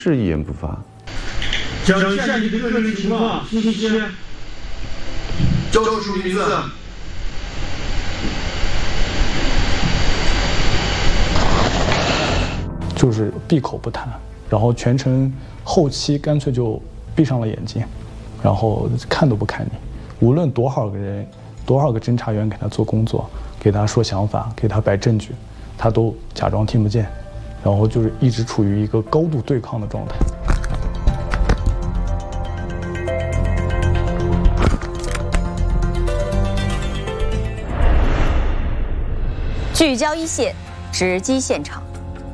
是一言不发。 讲一下你的个人情况，信息。 叫出名字。 就是闭口不谈，然后全程后期干脆就闭上了眼睛，然后看都不看你。无论多少个人、多少个侦查员给他做工作，给他说想法，给他摆证据，他都假装听不见，然后就是一直处于一个高度对抗的状态。 聚焦一线，直击现场。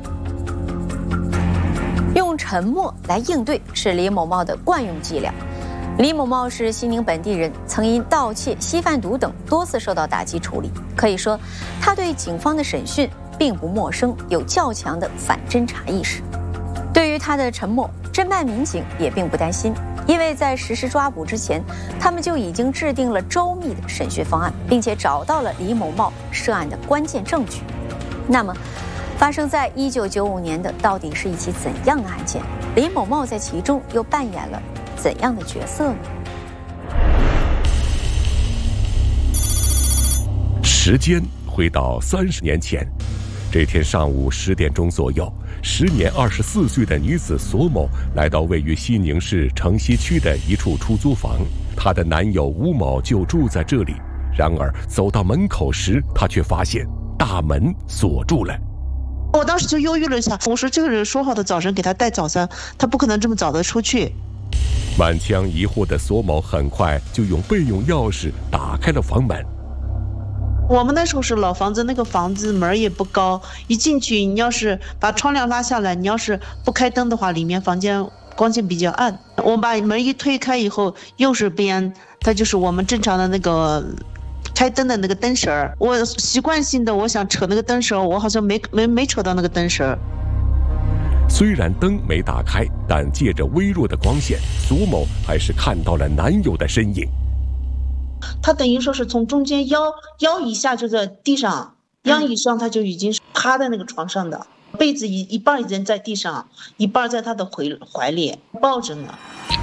用沉默来应对是李某茂的惯用伎俩。李某茂是西宁本地人，曾因盗窃、吸贩毒等多次受到打击处理。可以说，他对警方的审讯并不陌生，有较强的反侦查意识。对于他的沉默，侦办民警也并不担心，因为在实施抓捕之前，他们就已经制定了周密的审讯方案，并且找到了李某茂涉案的关键证据。那么，发生在1995年的到底是一起怎样的案件？李某茂在其中又扮演了怎样的角色呢？ 时间回到30年前，这天上午10点钟左右，时年24岁的女子索某来到位于西宁市城西区的一处出租房，她的男友吴某就住在这里。然而走到门口时，她却发现大门锁住了。 我当时就犹豫了一下，我说这个人说好的早晨给他带早餐，他不可能这么早的出去。 满腔疑惑的索某很快就用备用钥匙打开了房门。 我们那时候是老房子，那个房子门也不高，一进去你要是把窗帘拉下来，你要是不开灯的话，里面房间光线比较暗。我把门一推开以后，右手边它就是我们正常的那个开灯的那个灯绳儿，我习惯性的我想扯那个灯绳，我好像没扯到那个灯绳。 虽然灯没打开，但借着微弱的光线，索某还是看到了男友的身影。 他等于说是从中间腰以下就在地上，腰以上他就已经是趴在那个床上的，被子一半人在地上，一半在他的怀里抱着呢。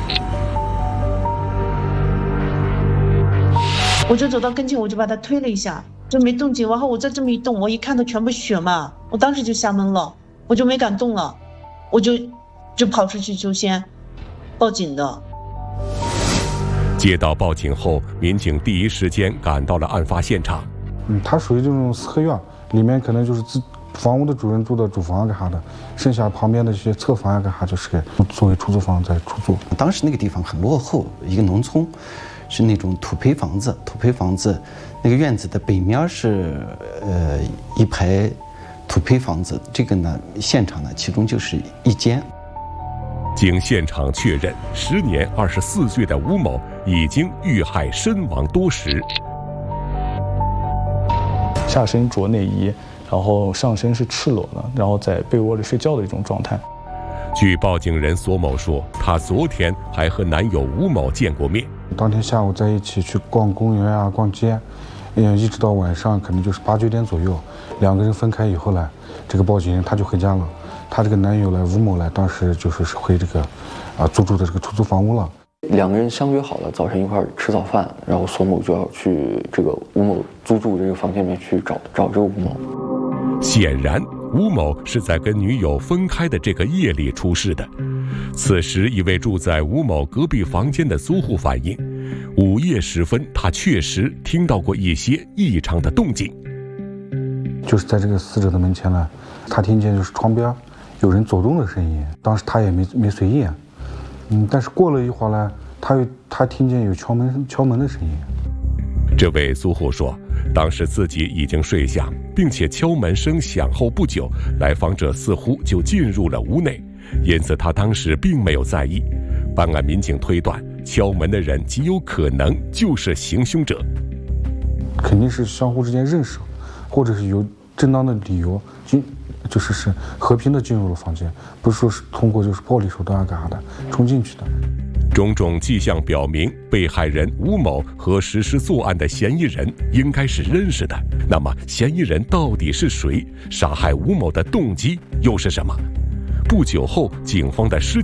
我就走到跟前，我就把他推了一下，就没动静。然后我再这么一动，我一看到全部血嘛，我当时就吓懵了，我就没敢动了，我就跑出去就先报警的。 接到报警后，民警第一时间赶到了案发现场。 它属于这种四合院，里面可能就是房屋的主人住的主房干啥的，剩下旁边的这些侧房干啥就是给作为出租房在出租。 当时那个地方很落后，一个农村。是那种土坯房子，那个院子的北面是一排土坯房子，这个呢现场呢其中就是一间。 经现场确认，时年24岁的吴某已经遇害身亡多时， 下身着内衣，然后上身是赤裸的，然后在被窝里睡觉的一种状态。 据报警人索某说，她昨天还和男友吴某见过面。 当天下午在一起去逛公园啊、逛街，一直到晚上可能就是8、9点左右，两个人分开以后呢，这个报警人他就回家了，他这个男友吴某当时就是回这个租住的这个出租房屋了。 两个人相约好了早晨一块吃早饭，然后索某就要去这个吴某租住这个房间里面去找这个吴某。 显然，吴某是在跟女友分开的这个夜里出事的。此时，一位住在吴某隔壁房间的租户反映，午夜时分，他确实听到过一些异常的动静。 就是在这个死者的门前呢，他听见就是窗边有人走动的声音，当时他也没随意，但是过了一会儿呢，他听见有敲门的声音。 这位租户说，当时自己已经睡下，并且敲门声响后不久，来访者似乎就进入了屋内，因此他当时并没有在意。办案民警推断，敲门的人极有可能就是行凶者， 肯定是相互之间认识，或者是有正当的理由是和平的进入了房间，不是说是通过就是暴力手段干啥的冲进去的。 种种迹象表明，被害人吴某和实施作案的嫌疑人应该是认识的。那么，嫌疑人到底是谁？杀害吴某的动机又是什么？ 不久后，警方的尸